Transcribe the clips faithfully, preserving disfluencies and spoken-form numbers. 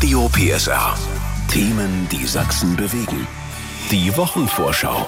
Radio P S R. Themen, die Sachsen bewegen. Die Wochenvorschau.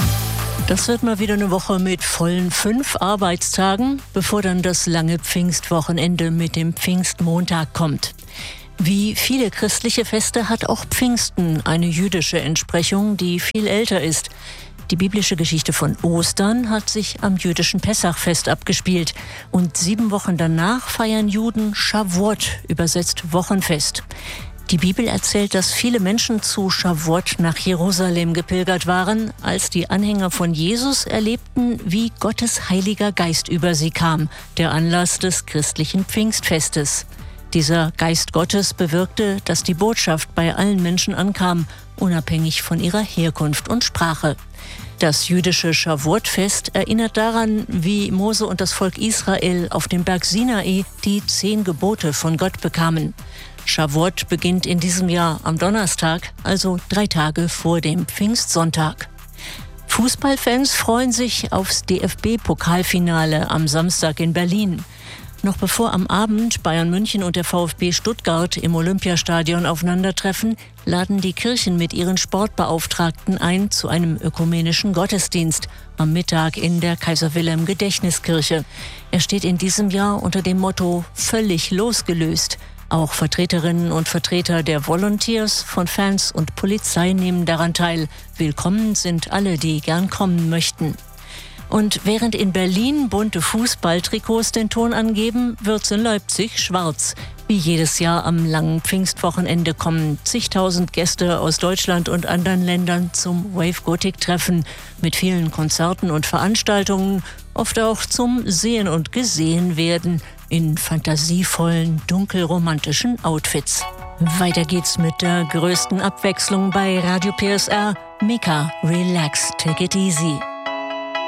Das wird mal wieder eine Woche mit vollen fünf Arbeitstagen, bevor dann das lange Pfingstwochenende mit dem Pfingstmontag kommt. Wie viele christliche Feste hat auch Pfingsten eine jüdische Entsprechung, die viel älter ist. Die biblische Geschichte von Ostern hat sich am jüdischen Pessachfest abgespielt. Und sieben Wochen danach feiern Juden Shavuot, übersetzt Wochenfest. Die Bibel erzählt, dass viele Menschen zu Shavuot nach Jerusalem gepilgert waren, als die Anhänger von Jesus erlebten, wie Gottes Heiliger Geist über sie kam, der Anlass des christlichen Pfingstfestes. Dieser Geist Gottes bewirkte, dass die Botschaft bei allen Menschen ankam, unabhängig von ihrer Herkunft und Sprache. Das jüdische Shavuot-Fest erinnert daran, wie Mose und das Volk Israel auf dem Berg Sinai die zehn Gebote von Gott bekamen. Shavuot beginnt in diesem Jahr am Donnerstag, also drei Tage vor dem Pfingstsonntag. Fußballfans freuen sich aufs D F B-Pokalfinale am Samstag in Berlin. Noch bevor am Abend Bayern München und der VfB Stuttgart im Olympiastadion aufeinandertreffen, laden die Kirchen mit ihren Sportbeauftragten ein zu einem ökumenischen Gottesdienst am Mittag in der Kaiser-Wilhelm-Gedächtniskirche. Er steht in diesem Jahr unter dem Motto „Völlig losgelöst“. Auch Vertreterinnen und Vertreter der Volunteers, von Fans und Polizei nehmen daran teil. Willkommen sind alle, die gern kommen möchten. Und während in Berlin bunte Fußballtrikots den Ton angeben, wird's in Leipzig schwarz. Wie jedes Jahr am langen Pfingstwochenende kommen zigtausend Gäste aus Deutschland und anderen Ländern zum Wave Gothic-Treffen mit vielen Konzerten und Veranstaltungen, oft auch zum Sehen und Gesehenwerden in fantasievollen, dunkelromantischen Outfits. Weiter geht's mit der größten Abwechslung bei Radio P S R. Mika, relax, take it easy.